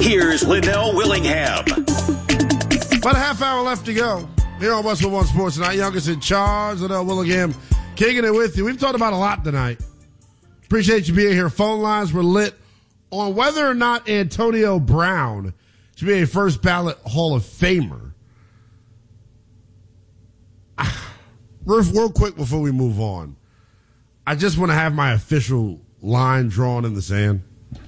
Here's Linnell Willingham. About a half hour left to go. Here on Westwood One Sports tonight. Youngest in charge, Linnell Willingham, kicking it with you. We've talked about a lot tonight. Appreciate you being here. Phone lines were lit on whether or not Antonio Brown should be a first ballot Hall of Famer. Real quick before we move on, I just want to have my official line drawn in the sand.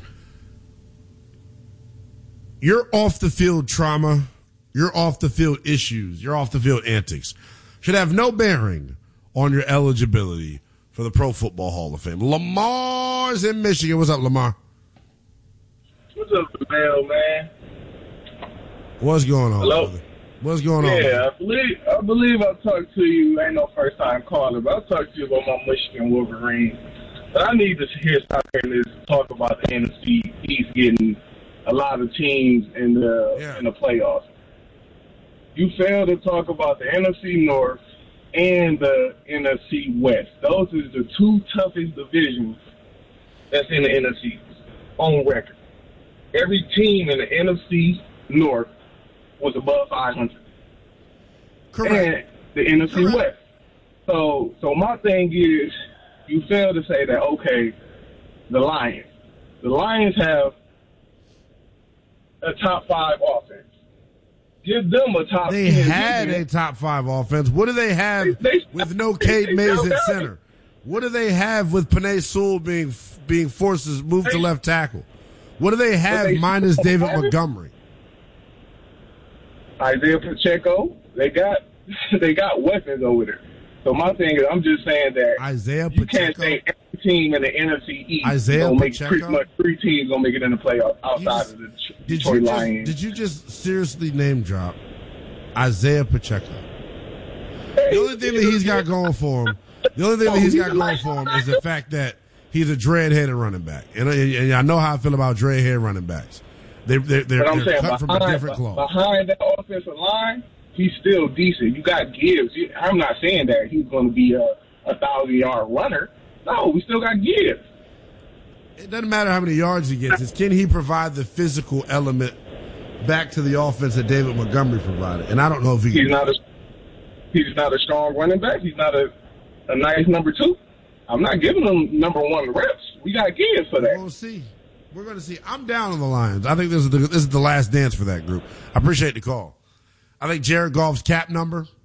Your off the field trauma, your off the field issues, your off the field antics should have no bearing on your eligibility for the Pro Football Hall of Fame. Lamar's in Michigan. What's up, Lamar? What's up, Lamar, man? What's going on, Hello? brother? What's going on? Yeah, I believe I talked to you. Ain't no first time caller, but I talked to you about my Michigan Wolverines. But I need to hear something is talk about the NFC East getting a lot of teams in the playoffs. You failed to talk about the NFC North and the NFC West. Those are the two toughest divisions that's in the NFC on record. Every team in the NFC North was above 500. Correct. And the NFC West. So my thing is, you fail to say that, okay, the Lions. The Lions have a top 5 offense. Give them a top 10. They had a top 5 offense. What do they have with no Cade Mays at center? What do they have with Penei Sewell being forced to move to left tackle? What do they have minus David Montgomery? Isaiah Pacheco. They got weapons over there. So my thing is, I'm just saying that you can't say every team in the NFC East gonna make pretty much 3 teams gonna make it in the playoffs outside of the Detroit Lions. Did you just seriously name drop Isaiah Pacheco? The only thing that he's got going for him, is the fact that he's a dread-headed running back, and I know how I feel about dread-headed running backs. They're cut from a different cloth. Behind that offensive line, he's still decent. You got Gibbs. I'm not saying that he's going to be a 1,000-yard runner. No, we still got Gibbs. It doesn't matter how many yards he gets. It's can he provide the physical element back to the offense that David Montgomery provided? And I don't know if he's not a strong running back. He's not a nice number 2. I'm not giving him number 1 reps. We got Gibbs for that. We'll see. We're going to see. I'm down on the Lions. I think this is the last dance for that group. I appreciate the call. I think Jared Goff's cap number